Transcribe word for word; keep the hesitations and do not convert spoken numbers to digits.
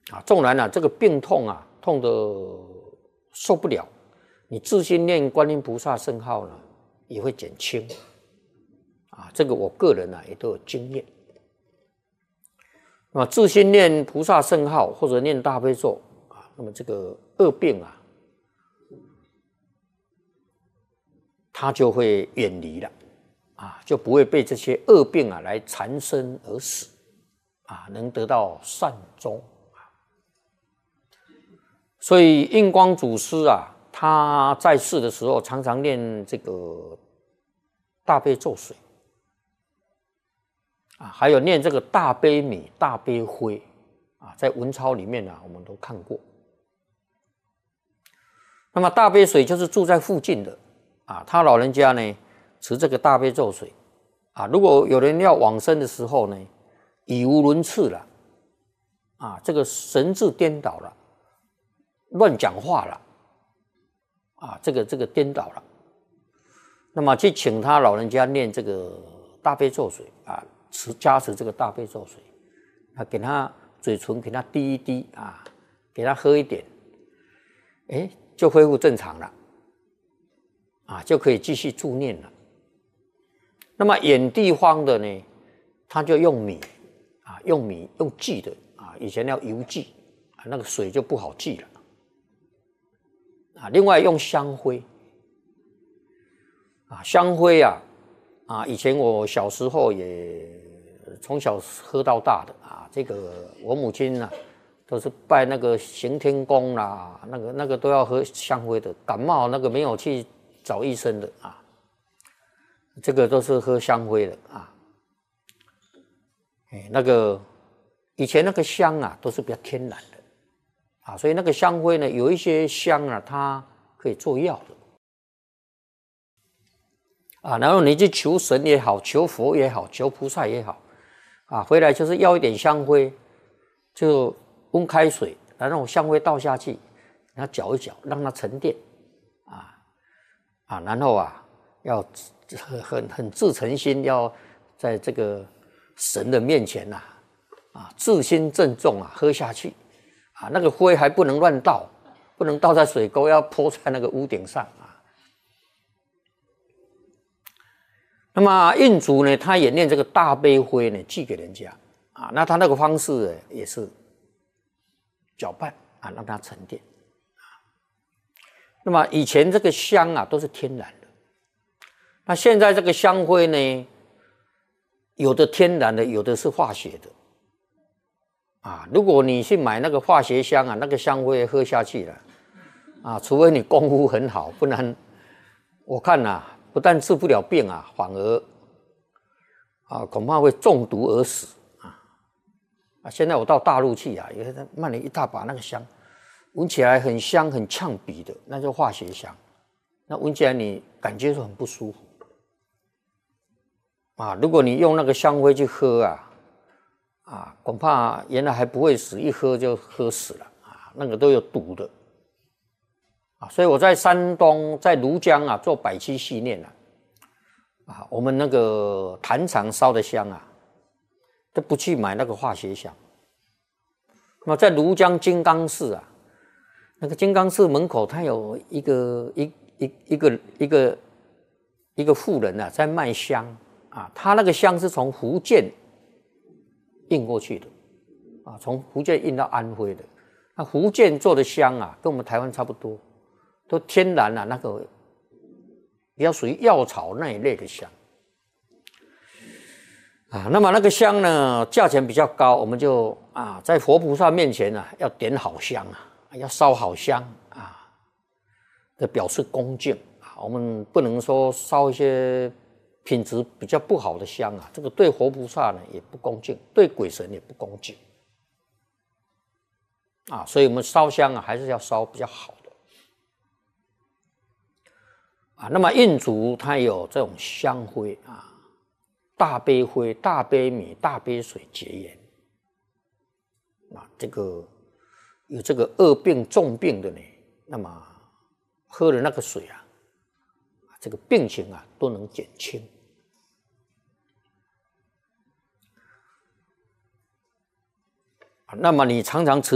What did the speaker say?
啊，纵然啊这个病痛啊痛得受不了，你自心念观音菩萨圣号呢，也会减轻。啊，这个我个人啊也都有经验。那么自心念菩萨圣号或者念大悲咒啊，那么这个恶病啊，它就会远离了，啊，就不会被这些恶病啊来缠身而死，啊，能得到善终。所以印光祖师啊，他在世的时候常常念这个大悲咒水。啊，还有念这个大悲米、大悲灰，啊，在文钞里面啊，我们都看过。那么大悲水就是住在附近的，啊，他老人家呢持这个大悲咒水，啊，如果有人要往生的时候呢，语无伦次了，啊，这个神志颠倒了，乱讲话了，啊，这个这个颠倒了，那么去请他老人家念这个大悲咒水啊。持加持这个大悲咒水，啊，给他嘴唇给他滴一滴啊，给他喝一点，哎，就恢复正常了，啊，就可以继续助念了。那么远地方的呢，他就用米啊，用米用祭的啊，以前要油祭啊，那个水就不好祭了啊。另外用香灰啊，香灰啊。啊，以前我小时候也从小喝到大的啊，这个我母亲啊，都是拜那个行天宫啦，那个那个都要喝香灰的，感冒那个没有去找医生的啊，这个都是喝香灰的啊。哎，那个以前那个香啊，都是比较天然的啊，所以那个香灰呢，有一些香啊，它可以做药的。啊，然后你去求神也好，求佛也好，求菩萨也好，啊，回来就是要一点香灰，就温开水，然后香灰倒下去，然后搅一搅，让它沉淀，啊啊，然后啊，要很很自诚心，要在这个神的面前呐，啊，自心郑重啊，喝下去，啊，那个灰还不能乱倒，不能倒在水沟，要泼在那个屋顶上。那么印族呢，他也念这个大悲灰呢，寄给人家啊。那他那个方式呢，也是搅拌啊，让它沉淀啊。那么以前这个香啊，都是天然的。那现在这个香灰呢，有的天然的，有的是化学的啊。如果你去买那个化学香啊，那个香灰喝下去了啊，除非你功夫很好，不然我看呐、啊。不但治不了病啊，反而啊恐怕会中毒而死啊！啊，现在我到大陆去啊，也是卖了一大把那个香，闻起来很香、很呛鼻的，那叫化学香。那闻起来你感觉是很不舒服啊。如果你用那个香灰去喝啊，啊，恐怕原来还不会死，一喝就喝死了啊，那个都有毒的。啊，所以我在山东，在庐江啊做百七系念啊，啊，我们那个坛场烧的香啊，都不去买那个化学香。那么在庐江金刚寺啊，那个金刚寺门口，它有一个一一一个一个一个妇人啊，在卖香啊，他那个香是从福建运过去的啊，从福建运到安徽的。那福建做的香啊，跟我们台湾差不多。都天然啊，那个比较属于药草那一类的香啊。那么那个香呢，价钱比较高，我们就啊，在佛菩萨面前啊，要点好香啊，要烧好香啊，的表示恭敬啊。我们不能说烧一些品质比较不好的香啊，这个对佛菩萨呢也不恭敬，对鬼神也不恭敬啊。所以我们烧香啊，还是要烧比较好。啊，那么印族它有这种香灰啊，大悲灰、大悲米、大悲水结缘啊，这个有这个恶病重病的呢，那么喝了那个水啊，这个病情啊都能减轻。那么你常常持